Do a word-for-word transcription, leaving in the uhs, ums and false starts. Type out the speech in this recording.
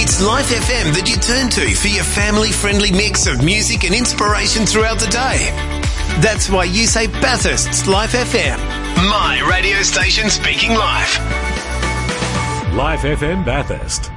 It's Life F M that you turn to for your family-friendly mix of music and inspiration throughout the day. That's why you say Bathurst's Life F M. My radio station speaking live. Life F M Bathurst.